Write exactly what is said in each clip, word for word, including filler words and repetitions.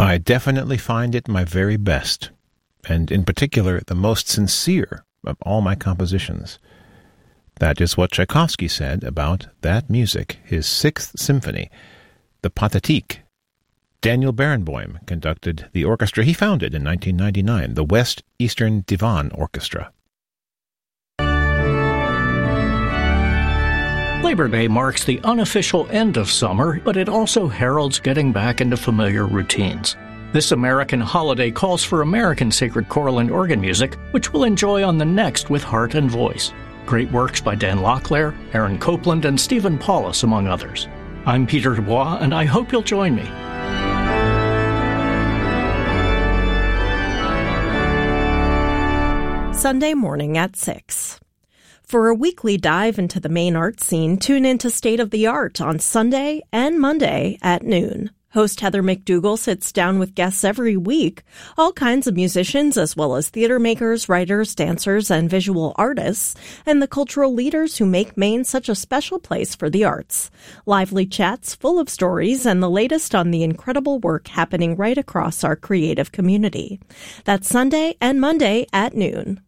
I definitely find it my very best, and in particular the most sincere of all my compositions. That is what Tchaikovsky said about that music, his Sixth Symphony, the Pathétique. Daniel Barenboim conducted the orchestra he founded in nineteen ninety-nine, the West Eastern Divan Orchestra. Labor Day marks the unofficial end of summer, but it also heralds getting back into familiar routines. This American holiday calls for American sacred choral and organ music, which we'll enjoy on the next with Heart and Voice. Great works by Dan Locklear, Aaron Copland, and Stephen Paulus, among others. I'm Peter Dubois, and I hope you'll join me. Sunday morning at six. For a weekly dive into the Maine art scene, tune into State of the Art on Sunday and Monday at noon. Host Heather McDougall sits down with guests every week, all kinds of musicians as well as theater makers, writers, dancers, and visual artists, and the cultural leaders who make Maine such a special place for the arts. Lively chats full of stories and the latest on the incredible work happening right across our creative community. That's Sunday and Monday at noon.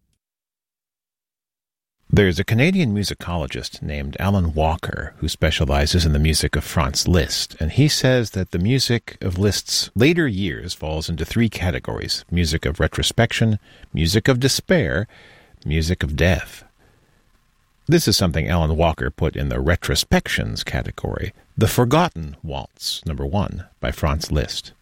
There's a Canadian musicologist named Alan Walker who specializes in the music of Franz Liszt, and he says that the music of Liszt's later years falls into three categories: music of retrospection, music of despair, music of death. This is something Alan Walker put in the retrospections category. The Forgotten Waltz, number one, by Franz Liszt.